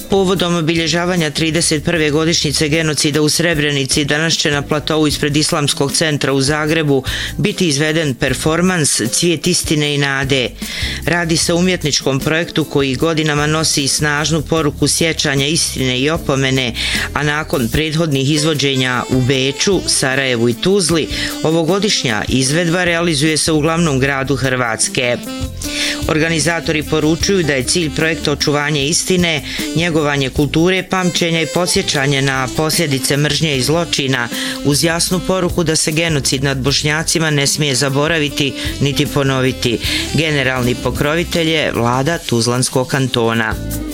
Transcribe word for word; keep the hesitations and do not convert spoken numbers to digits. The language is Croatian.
Povodom obilježavanja trideset prve godišnjice genocida u Srebrenici danas će na platovu ispred Islamskog centra u Zagrebu biti izveden performans Cvijet istine i nade. Radi se o umjetničkom projektu koji godinama nosi snažnu poruku sjećanja istine i opomene, a nakon prethodnih izvođenja u Beču, Sarajevu i Tuzli, ovogodišnja izvedba realizuje se u glavnom gradu Hrvatske. Organizatori poručuju da je cilj projekta očuvanje istine, njegovanje kulture pamćenja i podsjećanje na posljedice mržnje i zločina, uz jasnu poruku da se genocid nad Bošnjacima ne smije zaboraviti niti ponoviti. Generalni pokrovitelj je vlada Tuzlanskog kantona.